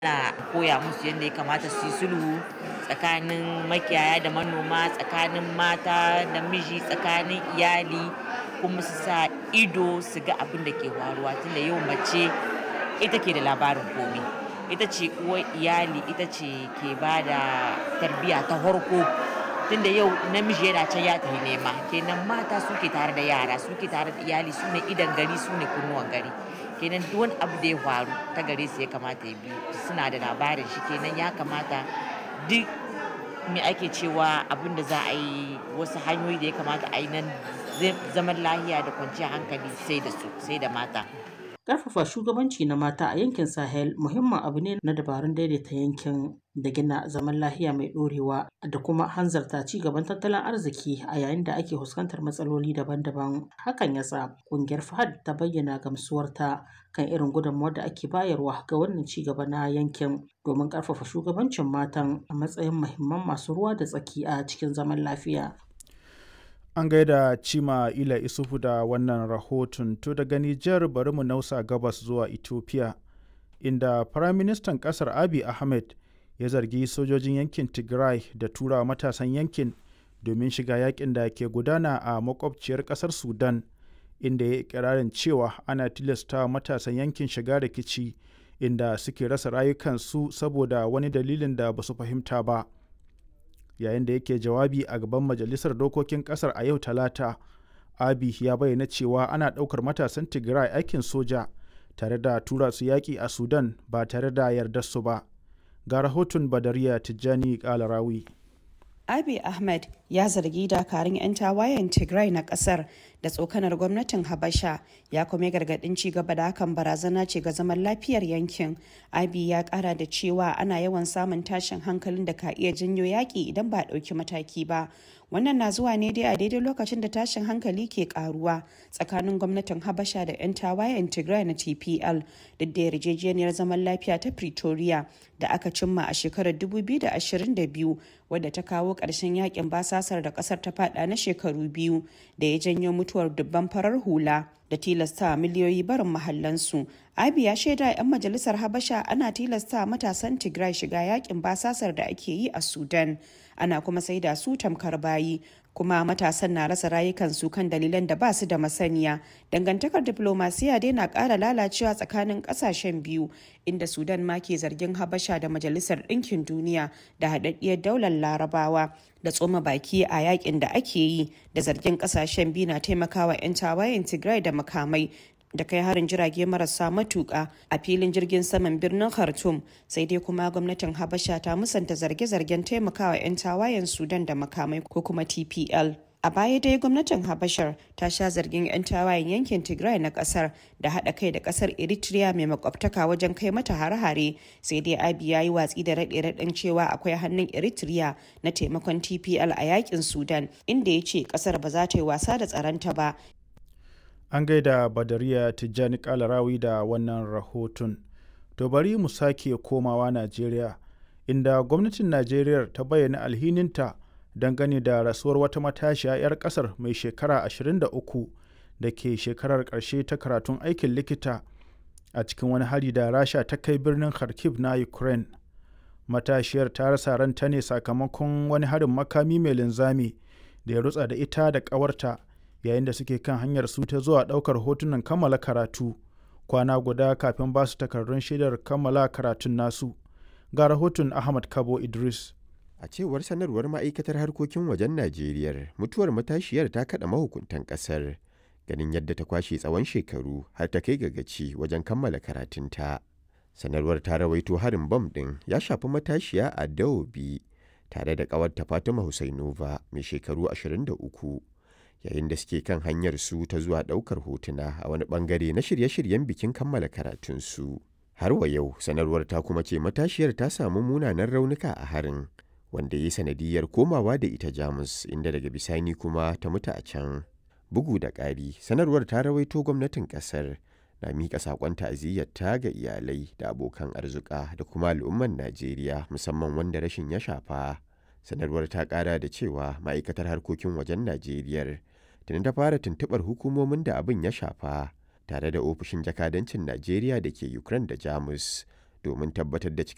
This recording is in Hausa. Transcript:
ana koya musu yadda ya kamata su yi sulhu tsakanin makiyaya da manoma, tsakanin mata da miji, tsakanin iyali kuma su sa ido su ga abin da ke faruwa. Tunda yau mace ita ke da labarin kome. Ita ce uwar iyali, ita ce ke ba da tarbiyya ta farko. Tunda yau namiji yana can ya tafi nema, kenan mata suke tare da yara, suke tare da iyali, su ne idon gari, su ne kunnuwan gari. Kenan duk wani abu da ya faru ta gare su ya kamata ya biyo. Suna da labarin shi kenan ya kamata duk me ake cewa abin da za a yi wasu hanyoyi da ya kamata a yi nan zaman lahiya da kwanciyar hankali sai da su, sai da mata. Ƙarfafa shugabanci na mata a yankin Sahel muhimmin abu ne na dabarun daidaita yankin da gina zaman lafiya mai ɗorewa da kuma hanzarta ci gaban tattalin arziki a yayin da ake fuskantar matsaloli daban-daban. Hakan ya sa ƙungiyar FAHD ta bayyana gamsuwarta kan irin gudunmawar da ake bayarwa ga wannan ci gaba na yankin domin ƙarfafa shugabancin matan a matsayin muhimman masu ruwa da tsaki a cikin zaman lafiya. An gaida Cima Ila Isufu da wannan rahoton. To daga Nijar bari mu nausa gabas zuwa Ethiopia, inda Firaministan ƙasar Abiy Ahmed ya zargi sojojin yankin Tigray da tura matasan yankin domin shiga yakin da ke gudana a makwabciyar ƙasar Sudan, inda ya yi ikirarin cewa ana tilasta matasan yankin shiga rikici inda suke rasa rayukansu saboda wani dalilin da ba su fahimta ba. Yayin da yake jawabi a gaban majalisar dokokin kasar a yau talata, Abiy ya bayyana cewa ana ɗaukar matasan Tigray aikin soja tare da tura su yaƙi a Sudan ba tare da yardar su ba. Ga rahoton Badariya Tijjani Kalarawi. Abiy Ahmed ya zargi dakarun 'yan tawayen Tigray na kasar da tsokanar gwamnatin Habasha, ya kuma gargadin ci gaba da hakan barazana ce ga zaman lafiyar yankin. Abiy ya kara da cewa ana yawan samun tashin hankalin da ka iya janyo yaƙi idan ba a ɗauki mataki ba. Wannan na zuwa ne dai a daidai lokacin da tashin hankali ke karuwa tsakanin gwamnatin Habasha da 'yan tawayen Tigray na TPL, duk da yarjejeniyar zaman lafiya ta Pretoria da aka cimma a shekarar 2022 wadda ta kawo ƙarshen yakin basasar da ƙasar ta fada na shekaru biyu da ya janyo mutuwar dubban farar hula da tilasta miliyoyi barin mahallansu. Abiy ya shaida 'yan majalisar Habasha ana tilasta matasan Tigray shiga yakin basasar da ake yi a Sudan, ana kuma saida su tamkar bayi, kuma matasan na rasa rayukansu kan dalilan da ba su da masaniya. Dangantakar diplomasiya dai na ƙara lalacewa tsakanin ƙasashen biyu, inda Sudan ma ke zargin Habasha da Majalisar Ɗinkin Duniya da haɗaɗɗiyar daular Larabawa da tsoma baki a yakin da ake yi, da zargin ƙasashen biyu na taimakawa 'yan tawayen Tigray da makamai da kai harin jirage marasa matuƙa a filin jirgin saman birnin Khartoum. Sai dai kuma gwamnatin Habasha ta musanta zarge-zargen taimakawa 'yan tawayen Sudan da makamai ko kuma TPL. A baya dai gwamnatin Habashar ta sha zargin 'yan tawayen yankin Tigray na kasar da haɗa kai da kasar Eritrea mai makwabtaka wajen kai mata hare-hare, sai dai Abiy ya yi watsi da raɗe-raɗin cewa akwai hannun Eritrea na taimakon TPL a yakin Sudan, inda ya ce kasar ba za ta yi wasa da tsaronta ba. An gaida Badariya Tijjani Kalarawi da wannan rahoton. To bari mu sake komawa Najeriya, inda gwamnatin Najeriya ta bayyana alhininta dangane da rasuwar wata matashiya 'yar kasar mai shekara 23 da ke shekarar ƙarshe ta karatun aikin likita a cikin wani hari da Rasha ta kai birnin Kharkiv na Ukraine. Matashiyar ta rasa ranta ne sakamakon wani harin makami mai linzami da ya rutsa da ita da ƙawarta yayin da suke kan hanyar su ta zuwa ɗaukar hotunan kammala karatu kwana guda kafin ba su takardun shaidar kammala karatun nasu. Ga rahoton Ahmad Kabo Idris. A cewar sanarwar ma'aikatar harkokin wajen Najeriya, mutuwar matashiyar ta kaɗa mahukuntan ƙasar, ganin yadda ta kwashe tsawon shekaru har ta kai ga gaci wajen kammala karatunta. Sanarwar ta rawaito harin bam ɗin ya shafi matashiya a Dawobi tare da ƙawarta Fatima Husainova mai shekaru 23, yayin da suke kan hanyar su ta zuwa ɗaukar hotuna a wani ɓangare na shirye-shiryen bikin kammala karatunsu. Har wa yau, sanarwar ta kuma ce matashiyar ta samu munanan raunuka a harin, wanda ya yi sanadiyar komawa da ita Jamus, inda daga bisani kuma ta mutu a can. Bugu da ƙari, sanarwar ta rawaito gwamnatin ƙasar na miƙa saƙon ta'aziyyarta ga iyalai da abokan arzuka da kuma al'umman Najeriya, musamman wanda rashin ya shafa. Sanarwar ta ƙara da cewa ma'aikatar harkokin wajen Najeriya tuni ta fara tuntuɓar hukumomin da abin ya shafa, tare da ofishin jakadancin Najeriya da ke Ukraine da Jamus, domin tabbatar da